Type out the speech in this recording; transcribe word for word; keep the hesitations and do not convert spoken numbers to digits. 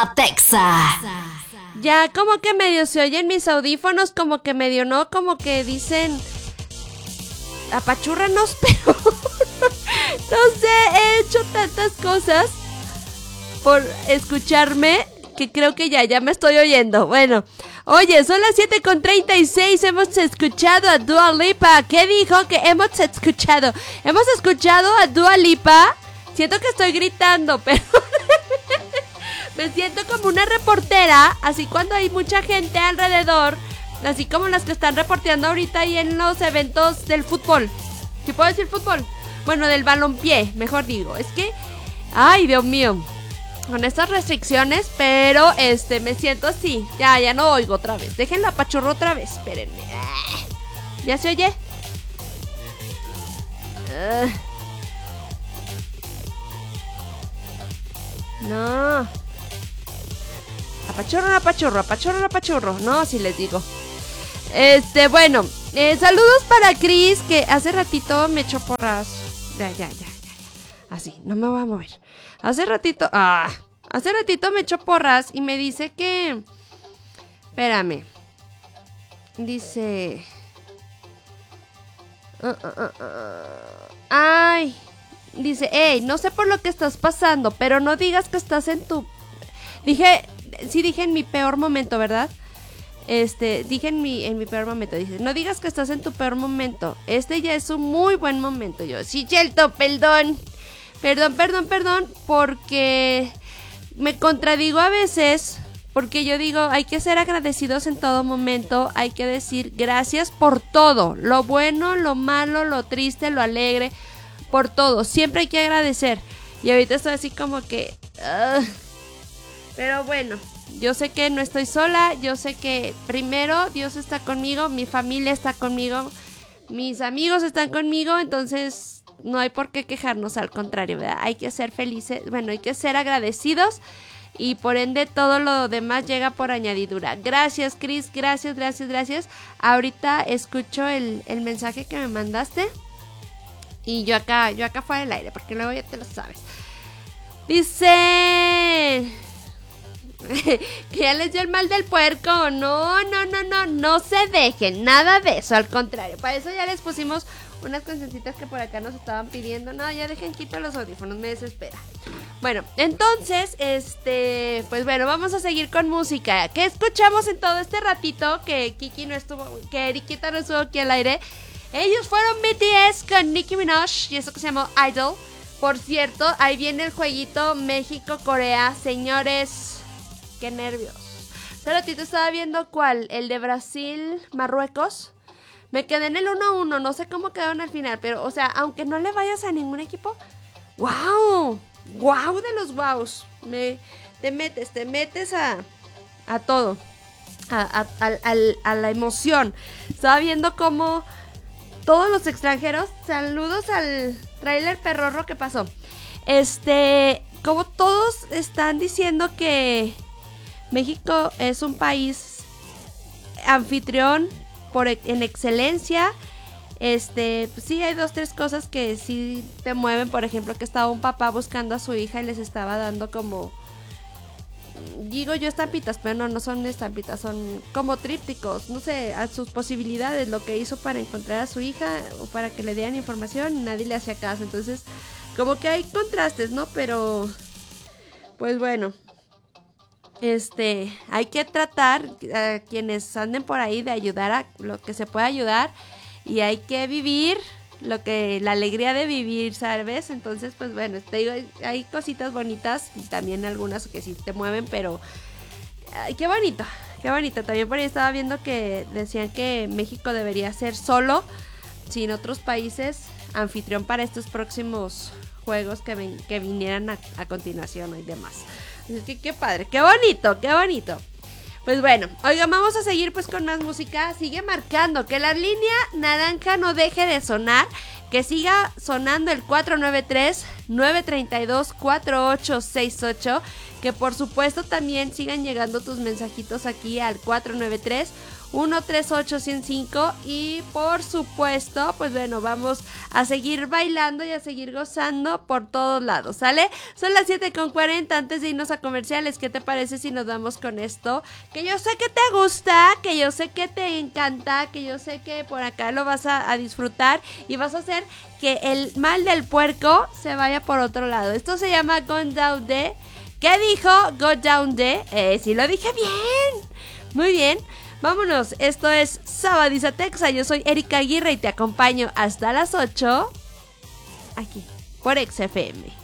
Texas. Ya como que medio se oyen mis audífonos, como que medio no, como que dicen apachúrranos, pero no sé, he hecho tantas cosas por escucharme que creo que ya, ya me estoy oyendo. Bueno, oye, son las siete con treinta y seis, hemos escuchado a Dua Lipa. ¿Qué dijo que hemos escuchado? Hemos escuchado a Dua Lipa. Siento que estoy gritando, pero me siento como una reportera, así cuando hay mucha gente alrededor, así como las que están reporteando ahorita ahí en los eventos del fútbol. ¿Sí puedo decir fútbol? Bueno, del balompié, mejor digo. Es que, ay, Dios mío, con estas restricciones, pero este, me siento así. Ya, ya no oigo otra vez. Dejen la pachorra otra vez, espérenme. ¿Ya se oye? Uh. No. Apachurro, apachurro, apachurro, apachurro. No, si les digo. Este, bueno, eh, saludos para Chris, que hace ratito me echó porras. Ya, ya, ya, ya. Así, no me voy a mover. Hace ratito, ah, hace ratito me echó porras y me dice que... Espérame. Dice... Uh, uh, uh, uh. Ay... Dice, hey, no sé por lo que estás pasando, pero no digas que estás en tu... Dije, sí dije en mi peor momento, ¿verdad? Este, dije en mi, en mi peor momento. Dice, no digas que estás en tu peor momento. Este ya es un muy buen momento. Yo, sí, Chelto, perdón. Perdón, perdón, perdón, porque me contradigo a veces. Porque yo digo, hay que ser agradecidos en todo momento. Hay que decir gracias por todo. Lo bueno, lo malo, lo triste, lo alegre. Por todo, siempre hay que agradecer. Y ahorita estoy así como que... Uh, pero bueno, yo sé que no estoy sola. Yo sé que primero Dios está conmigo, mi familia está conmigo, mis amigos están conmigo. Entonces no hay por qué quejarnos, al contrario, ¿verdad? Hay que ser felices, bueno, hay que ser agradecidos. Y por ende todo lo demás llega por añadidura. Gracias, Chris, gracias, gracias, gracias. Ahorita escucho el, el mensaje que me mandaste. Y yo acá, yo acá fuera del aire, porque luego ya te lo sabes. Dice que ya les dio el mal del puerco. No, no, no, no, no se dejen, nada de eso, al contrario. Para eso ya les pusimos unas cancioncitas que por acá nos estaban pidiendo. No, ya dejen quito los audífonos, me desespera. Bueno, entonces, este, pues bueno, vamos a seguir con música. ¿Qué escuchamos en todo este ratito que Kiki no estuvo, que Eriquita no estuvo aquí al aire? Ellos fueron B T S con Nicki Minaj y eso que se llamó Idol. Por cierto, ahí viene el jueguito México-Corea. Señores, qué nervios. Hace ratito estaba viendo cuál, el de Brasil-Marruecos. Me quedé en el uno a uno, no sé cómo quedaron al final. Pero, o sea, aunque no le vayas a ningún equipo, ¡wow! ¡Wow de los wows! Me, te metes, te metes a, a todo. A, a, a, a, a la emoción. Estaba viendo cómo... Todos los extranjeros, saludos al trailer perrorro que pasó. Este, como todos están diciendo que México es un país anfitrión por en excelencia. Este, pues sí hay dos, tres cosas que sí te mueven. Por ejemplo, que estaba un papá buscando a su hija y les estaba dando como... Digo yo estampitas, pero no, no son estampitas, son como trípticos, no sé, a sus posibilidades, lo que hizo para encontrar a su hija o para que le dieran información y nadie le hacía caso. Entonces, como que hay contrastes, ¿no? Pero, pues bueno, este, hay que tratar a quienes anden por ahí de ayudar a lo que se pueda ayudar y hay que vivir lo que, la alegría de vivir, ¿sabes? Entonces, pues bueno, te digo, hay cositas bonitas y también algunas que sí te mueven, pero ay, qué bonito, qué bonito. También por ahí estaba viendo que decían que México debería ser solo, sin otros países, anfitrión para estos próximos juegos que, ven, que vinieran a, a continuación y demás. Así que qué padre, qué bonito, qué bonito. Pues bueno, oigan, vamos a seguir pues con más música. Sigue marcando, que la línea naranja no deje de sonar, que siga sonando el cuatro nueve tres nueve tres dos, cuatro ocho seis ocho. Que por supuesto también sigan llegando tus mensajitos aquí al cuatro nueve tres, uno tres ocho, uno cero cinco. Y por supuesto, pues bueno, vamos a seguir bailando y a seguir gozando por todos lados, ¿sale? Son las siete con cuarenta. Antes de irnos a comerciales, ¿qué te parece si nos vamos con esto? Que yo sé que te gusta, que yo sé que te encanta, que yo sé que por acá lo vas a, a disfrutar y vas a hacer que el mal del puerco se vaya por otro lado. Esto se llama Gone Down the... ¿Qué dijo? Go Down the... Eh, sí lo dije bien. Muy bien. Vámonos. Esto es Sabadiza Texa. Yo soy Erika Aguirre y te acompaño hasta las ocho aquí por X F M.